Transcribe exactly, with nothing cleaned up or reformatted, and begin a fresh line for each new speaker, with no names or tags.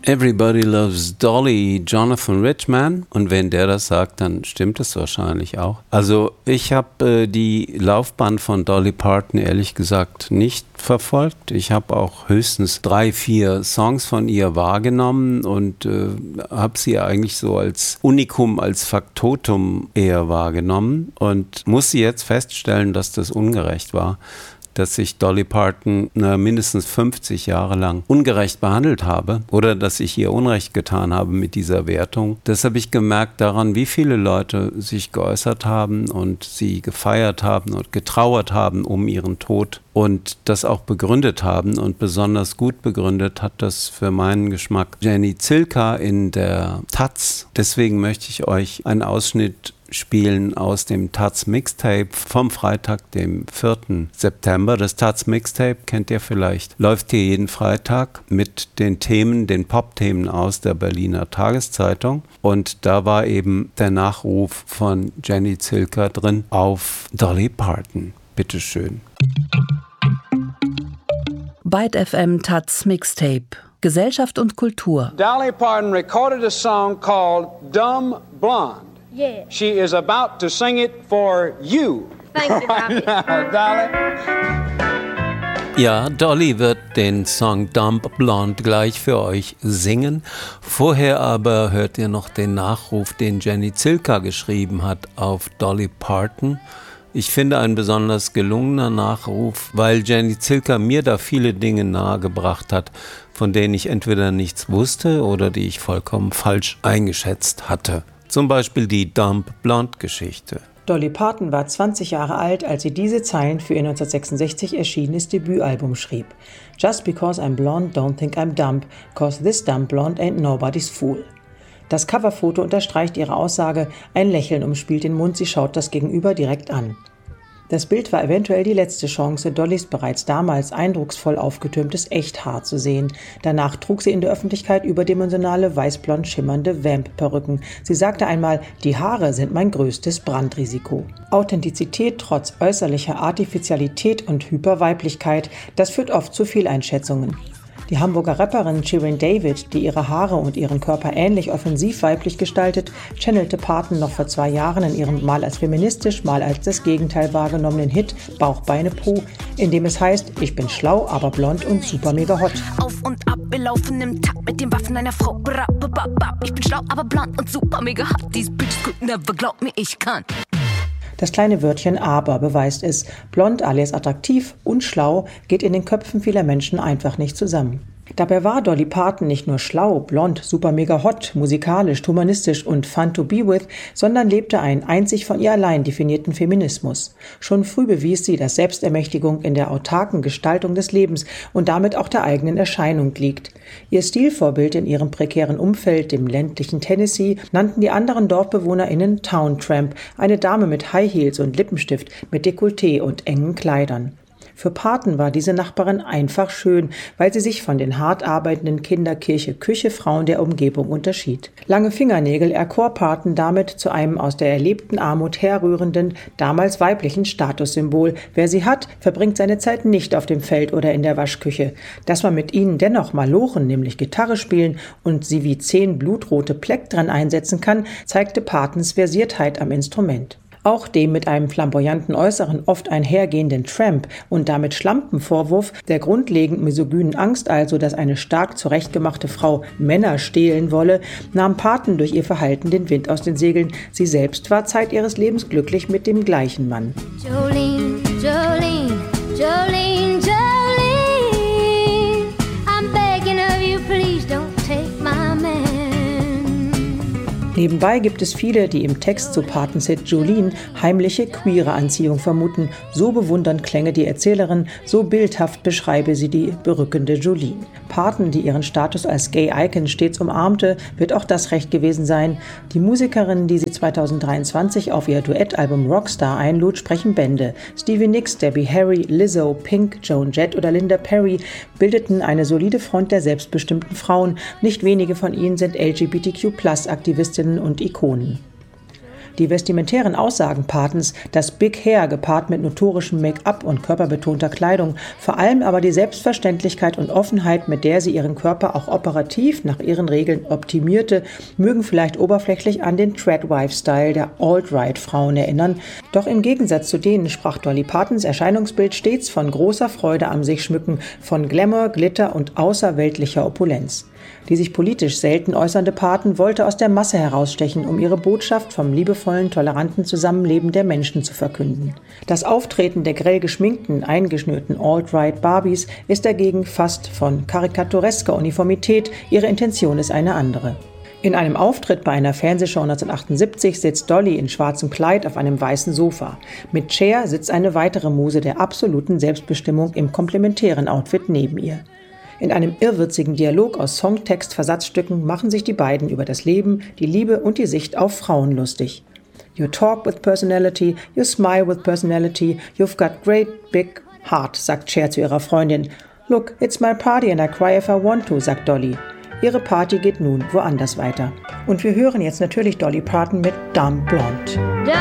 Everybody Loves Dolly, Jonathan Richman. Und wenn der das sagt, dann stimmt es wahrscheinlich auch. Also ich habe äh, die Laufbahn von Dolly Parton ehrlich gesagt nicht verfolgt. Ich habe auch höchstens drei, vier Songs von ihr wahrgenommen und äh, habe sie eigentlich so als Unikum, als Faktotum eher wahrgenommen und musste jetzt feststellen, dass das ungerecht war, dass ich Dolly Parton na, mindestens fünfzig Jahre lang ungerecht behandelt habe oder dass ich ihr Unrecht getan habe mit dieser Wertung. Das habe ich gemerkt daran, wie viele Leute sich geäußert haben und sie gefeiert haben und getrauert haben um ihren Tod und das auch begründet haben. Und besonders gut begründet hat das für meinen Geschmack Jenny Zilka in der Taz. Deswegen möchte ich euch einen Ausschnitt spielen aus dem Taz Mixtape vom Freitag, dem vierten September. Das Taz Mixtape kennt ihr vielleicht. Läuft hier jeden Freitag mit den Themen, den Pop-Themen aus der Berliner Tageszeitung. Und da war eben der Nachruf von Jenny Zilka drin auf Dolly Parton. Bitteschön.
Byte F M Taz Mixtape. Gesellschaft und Kultur.
Dolly Parton recorded a song called Dumb Blonde.
Yeah.
She is about to sing it for you.
Thank you, Bobby.
Dolly.
Ja, Dolly wird den Song Dumb Blonde gleich für euch singen. Vorher aber hört ihr noch den Nachruf, den Jenny Zilka geschrieben hat auf Dolly Parton. Ich finde ein besonders gelungener Nachruf, weil Jenny Zilka mir da viele Dinge nahegebracht hat, von denen ich entweder nichts wusste oder die ich vollkommen falsch eingeschätzt hatte. Zum Beispiel die Dumb Blonde-Geschichte.
Dolly Parton war zwanzig Jahre alt, als sie diese Zeilen für ihr neunzehnhundertsechsundsechzig erschienenes Debütalbum schrieb. Just because I'm blonde, don't think I'm dumb, cause this dumb blonde ain't nobody's fool. Das Coverfoto unterstreicht ihre Aussage, ein Lächeln umspielt den Mund, sie schaut das Gegenüber direkt an. Das Bild war eventuell die letzte Chance, Dollys bereits damals eindrucksvoll aufgetürmtes Echthaar zu sehen. Danach trug sie in der Öffentlichkeit überdimensionale, weißblond schimmernde Vamp-Perücken. Sie sagte einmal, die Haare sind mein größtes Brandrisiko. Authentizität trotz äußerlicher Artificialität und Hyperweiblichkeit, das führt oft zu Fehleinschätzungen. Die Hamburger Rapperin Shirin David, die ihre Haare und ihren Körper ähnlich offensiv weiblich gestaltet, channelte Parton noch vor zwei Jahren in ihrem mal als feministisch, mal als das Gegenteil wahrgenommenen Hit Bauch, Beine, Po, in dem es heißt, ich bin schlau, aber blond und super mega hot.
Auf und ab, wir laufen im Takt mit den Waffen einer Frau. Ich bin schlau, aber blond und super mega hot. These bitches could never glaub mir, ich kann.
Das kleine Wörtchen aber beweist es. Blond alias attraktiv und schlau geht in den Köpfen vieler Menschen einfach nicht zusammen. Dabei war Dolly Parton nicht nur schlau, blond, super mega hot, musikalisch, humanistisch und fun to be with, sondern lebte einen einzig von ihr allein definierten Feminismus. Schon früh bewies sie, dass Selbstermächtigung in der autarken Gestaltung des Lebens und damit auch der eigenen Erscheinung liegt. Ihr Stilvorbild in ihrem prekären Umfeld, dem ländlichen Tennessee, nannten die anderen DorfbewohnerInnen Town Tramp, eine Dame mit High Heels und Lippenstift, mit Dekolleté und engen Kleidern. Für Parton war diese Nachbarin einfach schön, weil sie sich von den hart arbeitenden Kinderkirche-Küche-Frauen der Umgebung unterschied. Lange Fingernägel erkor Parton damit zu einem aus der erlebten Armut herrührenden, damals weiblichen Statussymbol. Wer sie hat, verbringt seine Zeit nicht auf dem Feld oder in der Waschküche. Dass man mit ihnen dennoch malochen, nämlich Gitarre spielen und sie wie zehn blutrote Plektren einsetzen kann, zeigte Partons Versiertheit am Instrument. Auch dem mit einem flamboyanten Äußeren oft einhergehenden Tramp und damit Schlampenvorwurf der grundlegend misogynen Angst also, dass eine stark zurechtgemachte Frau Männer stehlen wolle, nahm Parton durch ihr Verhalten den Wind aus den Segeln. Sie selbst war Zeit ihres Lebens glücklich mit dem gleichen Mann.
Jolene, Jolene, Jolene, Jolene, I'm begging of you, please don't take my man.
Nebenbei gibt es viele, die im Text zu Partons Hit Jolene heimliche queere Anziehung vermuten. So bewundernd klänge die Erzählerin, so bildhaft beschreibe sie die berückende Jolene. Parton, die ihren Status als Gay-Icon stets umarmte, wird auch das recht gewesen sein. Die Musikerinnen, die sie zweitausenddreiundzwanzig auf ihr Duettalbum Rockstar einlud, sprechen Bände. Stevie Nicks, Debbie Harry, Lizzo, Pink, Joan Jett oder Linda Perry bildeten eine solide Front der selbstbestimmten Frauen. Nicht wenige von ihnen sind L G B T Q Plus Aktivistinnen und Ikonen. Die vestimentären Aussagen Partens, das Big Hair gepaart mit notorischem Make-up und körperbetonter Kleidung, vor allem aber die Selbstverständlichkeit und Offenheit, mit der sie ihren Körper auch operativ nach ihren Regeln optimierte, mögen vielleicht oberflächlich an den Treadwife-Style der Alt-Right-Frauen erinnern. Doch im Gegensatz zu denen sprach Dolly Partons Erscheinungsbild stets von großer Freude am sich schmücken, von Glamour, Glitter und außerweltlicher Opulenz. Die sich politisch selten äußernde Parton wollte aus der Masse herausstechen, um ihre Botschaft vom liebevollen, toleranten Zusammenleben der Menschen zu verkünden. Das Auftreten der grell geschminkten, eingeschnürten Alt-Right-Barbies ist dagegen fast von karikaturesker Uniformität, ihre Intention ist eine andere. In einem Auftritt bei einer Fernsehshow neunzehnhundertachtundsiebzig sitzt Dolly in schwarzem Kleid auf einem weißen Sofa. Mit Cher sitzt eine weitere Muse der absoluten Selbstbestimmung im komplementären Outfit neben ihr. In einem irrwitzigen Dialog aus Songtext-Versatzstücken machen sich die beiden über das Leben, die Liebe und die Sicht auf Frauen lustig. You talk with personality, you smile with personality, you've got great big heart, sagt Cher zu ihrer Freundin. Look, it's my party and I cry if I want to, sagt Dolly. Ihre Party geht nun woanders weiter. Und wir hören jetzt natürlich Dolly Parton mit Dumb Blonde.